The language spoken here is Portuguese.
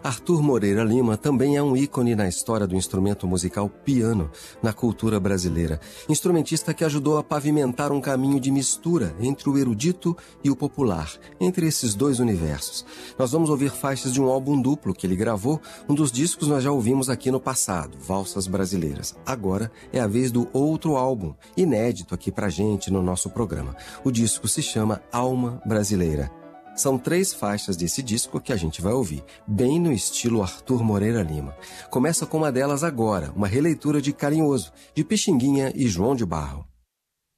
Arthur Moreira Lima também é um ícone na história do instrumento musical piano na cultura brasileira. Instrumentista que ajudou a pavimentar um caminho de mistura entre o erudito e o popular, entre esses dois universos. Nós vamos ouvir faixas de um álbum duplo que ele gravou. Um dos discos nós já ouvimos aqui no passado, Valsas Brasileiras. Agora é a vez do outro álbum, inédito aqui pra gente no nosso programa. O disco se chama Alma Brasileira. São 3 faixas desse disco que a gente vai ouvir, bem no estilo Arthur Moreira Lima. Começa com uma delas agora, uma releitura de Carinhoso, de Pixinguinha e João de Barro.